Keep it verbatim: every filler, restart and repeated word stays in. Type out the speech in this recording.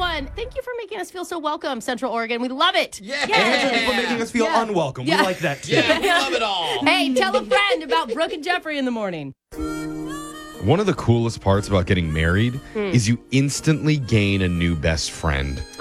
one. Thank you for making us feel so welcome, Central Oregon. We love it. Yeah. And thank you for making us feel Yeah. unwelcome. Yeah. We like that too. Yeah, we love it all. Hey, tell a friend about Brooke and Jeffrey in the morning. One of the coolest parts about getting married is you instantly gain a new best friend.